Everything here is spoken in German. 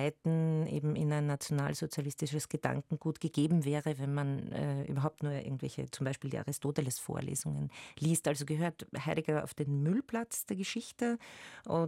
Zeiten eben in ein nationalsozialistisches Gedankengut gegeben wäre, wenn man überhaupt nur irgendwelche, zum Beispiel die Aristoteles-Vorlesungen liest. Also gehört Heidegger auf den Müllplatz der Geschichte